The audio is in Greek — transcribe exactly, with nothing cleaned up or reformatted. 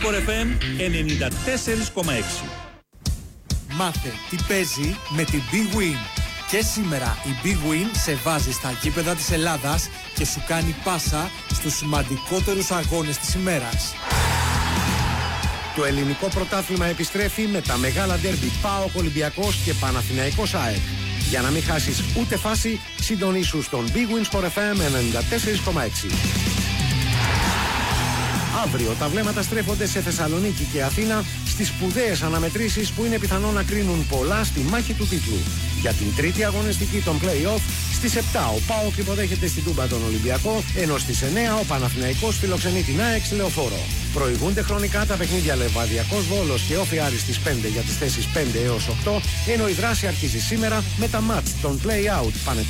Sport εφ εμ ενενήντα τέσσερα κόμμα έξι. Μάθε τι παίζει με την Big Win. Και σήμερα η Big Win σε βάζει στα γήπεδα της Ελλάδας και σου κάνει πάσα στους σημαντικότερους αγώνες της ημέρας. Το ελληνικό πρωτάθλημα επιστρέφει με τα μεγάλα ντέρμπι ΠΑΟΚ Ολυμπιακός και Παναθηναϊκός ΑΕΚ. Για να μην χάσεις ούτε φάση, συντονίσου στον Big Win Sport εφ εμ ενενήντα τέσσερα κόμμα έξι. Αύριο τα βλέμματα στρέφονται σε Θεσσαλονίκη και Αθήνα στις σπουδαίες αναμετρήσεις που είναι πιθανό να κρίνουν πολλά στη μάχη του τίτλου. Για την τρίτη αγωνιστική των play-off, στις επτά ο ΠΑΟΚ υποδέχεται στην Τούμπα τον Ολυμπιακό, ενώ στις εννέα ο Παναθηναϊκός φιλοξενεί την ΑΕΚ Λεωφόρο. Προηγούνται χρονικά τα παιχνίδια Λεβαδιακός Βόλος και Όφι Άρης στις πέντε για τις θέσεις πέντε έως οκτώ, ενώ η δράση αρχίζει σήμερα με τα μάτς των play-out